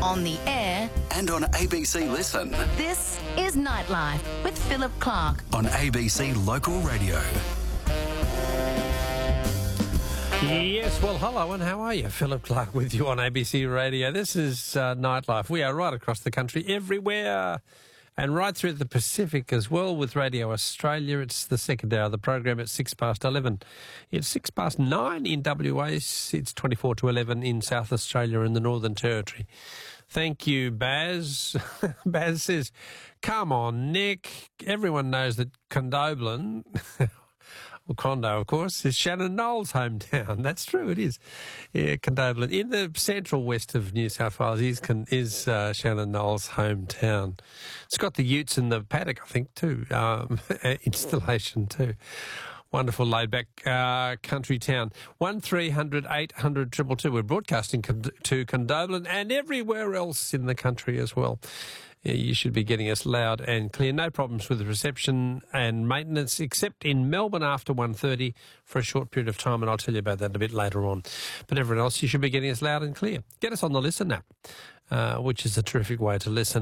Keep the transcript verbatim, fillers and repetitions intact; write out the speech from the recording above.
on the air, and on A B C Listen. this is Nightlife with Philip Clark. On A B C Local Radio. Yes, well, hello and how are you? Philip Clark with you on A B C Radio. This is uh, Nightlife. We are right across the country, everywhere, and right through the Pacific as well with Radio Australia. It's the second hour of the program at six past eleven. It's six past nine in W A. It's twenty-four to eleven in South Australia and the Northern Territory. Thank you, Baz. Baz says, come on, Nick. Everyone knows that Condobolin... Well, Condo, of course, is Shannon Knowles' hometown. That's true, it is. Yeah, Condobolin. In the central west of New South Wales is, is uh, Shannon Knowles' hometown. It's got the utes in the paddock, I think, too. Um, installation, too. Wonderful laid-back uh, country town. one three hundred eight hundred two two two. We're broadcasting con- to Condobolin and everywhere else in the country as well. Yeah, you should be getting us loud and clear. No problems with the reception and maintenance, except in Melbourne after one thirty for a short period of time, and I'll tell you about that a bit later on. But everyone else, you should be getting us loud and clear. Get us on the Listen app, uh, which is a terrific way to listen.